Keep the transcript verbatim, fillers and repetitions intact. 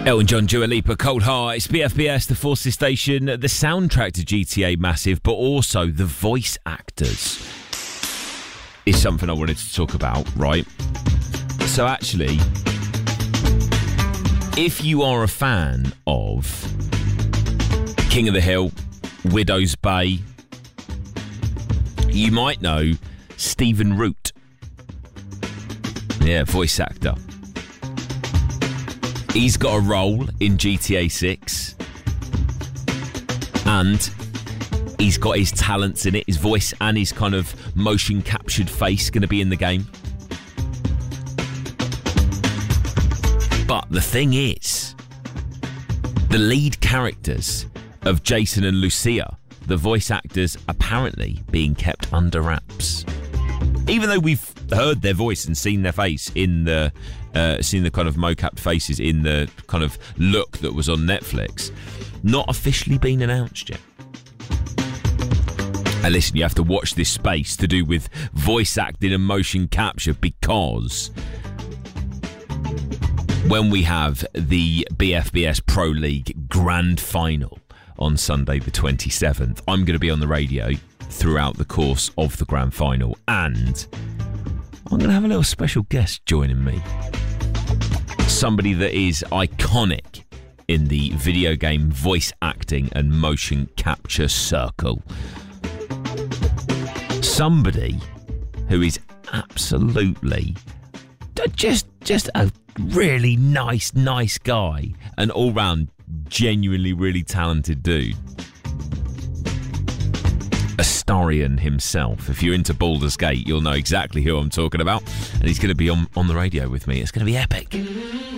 Elton John, Dua Lipa, Cold Heart. It's B F B S, the Forces Station, the soundtrack to G T A massive, but also the voice actors is something I wanted to talk about, right? So actually, if you are a fan of King of the Hill, Widow's Bay, you might know Stephen Root. Yeah, voice actor. He's got a role in G T A six, and he's got his talents in it. His voice and his kind of motion captured face going to be in the game. But the thing is, the lead characters of Jason and Lucia, the voice actors, apparently being kept under wraps. Even though we've heard their voice and seen their face in the, uh, seen the kind of mo-capped faces in the kind of look that was on Netflix, not officially been announced yet. And listen, you have to watch this space to do with voice acting and motion capture, because when we have the B F B S Pro League Grand Final on Sunday the twenty-seventh, I'm going to be on the radio throughout the course of the Grand Final, and I'm going to have a little special guest joining me. Somebody that is iconic in the video game voice acting and motion capture circle. Somebody who is absolutely just just a really nice, nice guy, an all-round genuinely really talented dude. Astarion himself. If you're into Baldur's Gate, you'll know exactly who I'm talking about, and he's going to be on, on the radio with me. It's going to be epic.